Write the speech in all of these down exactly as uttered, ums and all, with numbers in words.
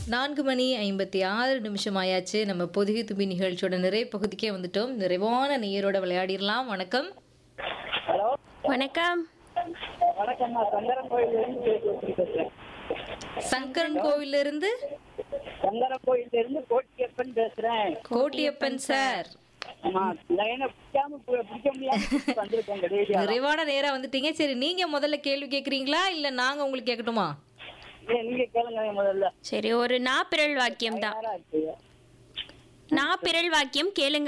நான்கு மணி ஐம்பத்தி ஆறு நிமிஷம் ஆயாச்சு. நம்ம பொதிகை தும்பி நிகழ்ச்சியோட நிறைய பகுதிக்கே வந்துட்டோம். நிறைவான நேயரோட விளையாடிடலாம். வணக்கம். ஹலோ வணக்கம். வணக்கம். நான் சங்கரன் கோயில்ல இருந்து பேசுறேன். சங்கரன் கோவில்ல இருந்து சங்கரன் கோயில்ல இருந்து கோட்டியப்பன் பேசுறேன். கோட்டியப்பன் சார், ஆமா, லைனை பிடிக்காம பு- பிடிக்க முடியாம வந்திருக்கேன் கடைசியா. நிறைவான நேரம் வந்துட்டீங்க. சரி, நீங்க முதல்ல கேள்வி கேக்குறீங்களா இல்ல நாங்க உங்களுக்கு கேட்கட்டுமா? ஏய், நீங்க கேளுங்க முதல்ல. சரி, ஒரு நாப்பிரல் வாக்கியம் தான். யாரா இருக்கு? நாப்பிரல் வாக்கியம் கேளுங்க.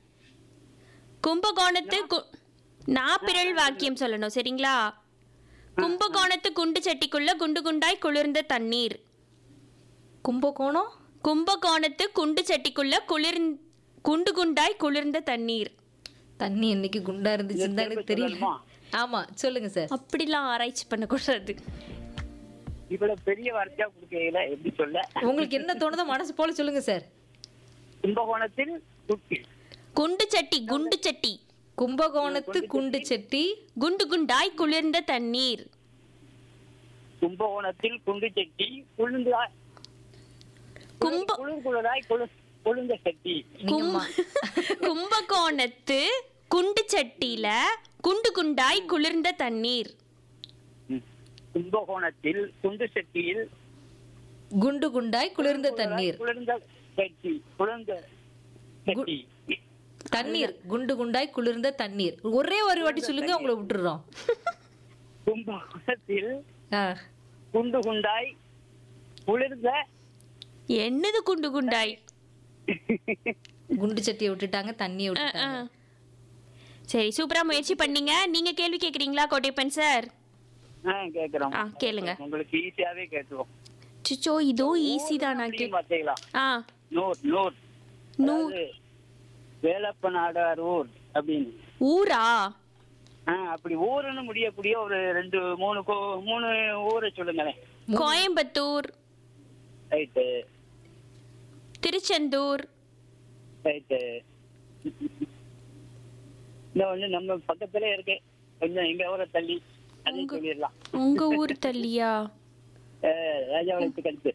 கும்பகோணத்து கு- நாப்பிரல் வாக்கியம் சொல்லணும், சரிங்களா? கும்பகோணத்து குண்டு சட்டிக்குள்ள குண்டு குண்டாய் குளிர்ந்த தண்ணீர். கும்பகோணம் கும்பகோணத்து குண்டு சட்டிக்குள்ள குளிர் குண்டு குண்டாய் குளிர்ந்த தண்ணீர். தண்ணி என்னைக்கு குண்டா இருந்துச்சுன்னு தான் எனக்கு தெரியல. சொல்லணுமா? ஆமா, சொல்லுங்க சார். அப்படிலாம் ஆராய்ச்சி பண்ணக்கூடாது. இவ்வளவு பெரிய வார்த்தையா கொடுக்கல, எப்படி சொல்ல? உங்களுக்கு என்ன தோணுதோ மனசு போல சொல்லுங்க சார். கும்பகோணத்தில் குட்டி குண்டு சட்டி குண்டு சட்டி கும்பகோணத்து குண்டு சட்டி குண்டு குண்டாய் குளிர்ந்த தண்ணீர். கும்பகோணத்தில் குண்டு சட்டி குளிர்ந்தா கும்ப குளிர் குளிராய் குளிர் குளிர்ந்த சட்டி. நீங்க கும்- மா- கும்பகோணத்து குண்டு சட்டியில குண்டு குண்டாய் குளிர்ந்த தண்ணீர். ம். கும்பகோணத்தில் குண்டு சட்டியில் குண்டு குண்டாய் குளிர்ந்த தண்ணீர். குளிர்ந்த சட்டி குளிர்ந்த சட்டி. தண்ணீர் குண்டு குண்டாய் குளிர்ந்த தண்ணீர். ஒரே ஒரு வாட்டி சொல்லுங்க, உங்களை விட்டுறோம். கும்பகோணத்தில் ஆ, குண்டு குண்டாய் குளிர்ந்த என்னது குண்டு குண்டாய்? குண்டு சட்டியை விட்டுட்டாங்க, தண்ணியை அஹ், விட்டுட்டாங்க. அஹ். சரி, சூப்பரா முயற்சி பண்ணீங்க. நீங்க கேள்வி கேக்குறீங்களா கோட்டைப்பன் சார்? ஆ, கேக்குறோம். ஆ, கேளுங்க. உங்களுக்கு ஈஸியாவே கேட்டுருவோம். சிச்சோ, இதோ ஈஸி தான். நான் கே பாத்தீங்களா? ஆ நூர் நூர் நூ அதாவது வேலப்பநாடார் ஊர் அப்படின்னு. ஊரா? ஆ, அப்படி ஊருன்னு முடியக்கூடிய ஒரு ரெண்டு மூணு கோ- மூணு ஊரை சொல்லுங்களேன். Coimbatore, right Tiruchendur, right. இந்த ஒண்ணு நம்ம பக்கத்துல இருக்கு, கொஞ்சம் எங்க ஊரை தள்ளி அதையும் சொல்லிடலாம். உங்க ஊர் தள்ளியா? ராஜாவளத்துக்கு அடுத்து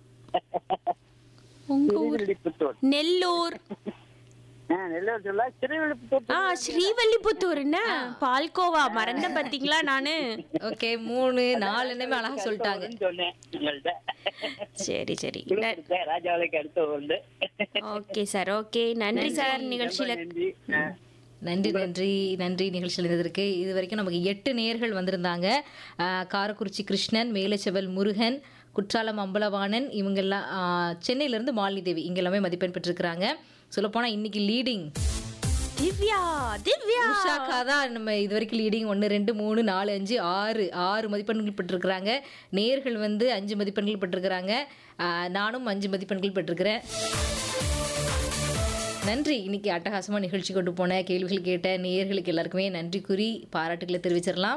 உங்க ஊர் திருவில்லிபுத்தூர். நெல்லூர். ஆ, நெல்லூர் சொல்ல திருவில்லிபுத்தூர். ஆ, ஸ்ரீவல்லிபுத்தூர். என்ன பால்கோவா மறந்த பாத்தீங்களா நானு? ஓகே, மூணு நாலு என்னமே அழகா சொல்லிட்டாங்க. சொன்னேன் உங்கள்ட்ட. சரி சரி. ராஜாவளுக்கு அடுத்து வந்து. Okay sir, okay. நன்றி சார் நிகழ்ச்சியில. நன்றி. ஆ. நன்றி நன்றி நன்றி நிகழ்ச்சியில் இருந்ததற்கு. இது வரைக்கும் நமக்கு எட்டு நேயர்கள் வந்திருந்தாங்க. ஆஹ், காரக்குறிச்சி கிருஷ்ணன், மேலச்செவல் முருகன், குற்றாலம் அம்பலவாணன், இவங்கெல்லாம் ஆஹ், சென்னையிலேருந்து மாலினி தேவி இங்க எல்லாமே மதிப்பெண் பெற்றிருக்கிறாங்க. சொல்லப்போனால் இன்னைக்கு லீடிங் திவ்யா திவ்யா உஷாக்கா தான். நம்ம இது வரைக்கும் லீடிங் ஒன்று ரெண்டு மூணு நாலு அஞ்சு ஆறு ஆறு மதிப்பெண்கள் பெற்றிருக்கிறாங்க. நேயர்கள் வந்து அஞ்சு மதிப்பெண்கள் பெற்றிருக்கிறாங்க. ஆஹ், நானும் அஞ்சு மதிப்பெண்கள் பெற்றிருக்கிறேன். நன்றி. இன்னைக்கு அட்டகாசமா நிகழ்ச்சி கொண்டு போன, கேள்விகள் கேட்ட நேயர்களுக்கு எல்லாருக்குமே நன்றி கூறி பாராட்டுகளை தெரிவிச்சிடலாம்.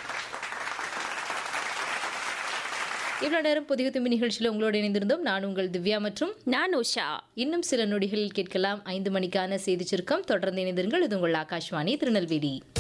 இவ்வளோ நேரம் புதிய தும்பி நிகழ்ச்சியில் உங்களோடு இணைந்திருந்தோம். நான் உங்கள் திவ்யா மற்றும் நான் உஷா. இன்னும் சில நொடிகளில் கேட்கலாம் ஐந்து மணிக்கான செய்தி சுருக்கம். தொடர்ந்து இணைந்திருங்கள். இது உங்கள் ஆகாஷ்வாணி திருநெல்வேலி.